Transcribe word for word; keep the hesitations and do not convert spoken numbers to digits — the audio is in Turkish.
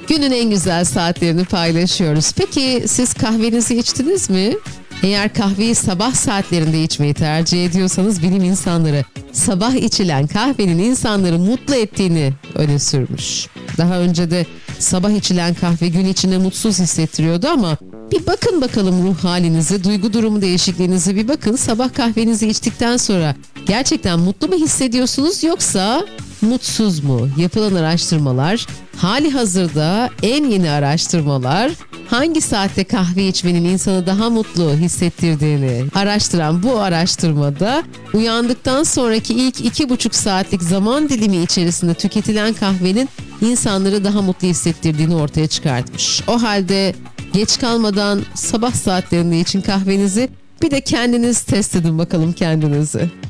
Günün en güzel saatlerini paylaşıyoruz. Peki siz kahvenizi içtiniz mi? Eğer kahveyi sabah saatlerinde içmeyi tercih ediyorsanız bilim insanları sabah içilen kahvenin insanları mutlu ettiğini öne sürmüş. Daha önce de sabah içilen kahve gün içinde mutsuz hissettiriyordu ama bir bakın bakalım ruh halinizi, duygu durumu değişikliğinizi bir bakın. Sabah kahvenizi içtikten sonra gerçekten mutlu mu hissediyorsunuz yoksa mutsuz mu? Yapılan araştırmalar, hali hazırda en yeni araştırmalar hangi saatte kahve içmenin insanı daha mutlu hissettirdiğini araştıran bu araştırmada uyandıktan sonraki ilk iki buçuk saatlik zaman dilimi içerisinde tüketilen kahvenin insanları daha mutlu hissettirdiğini ortaya çıkartmış. O halde geç kalmadan sabah saatlerinde için kahvenizi, bir de kendiniz test edin bakalım kendinizi.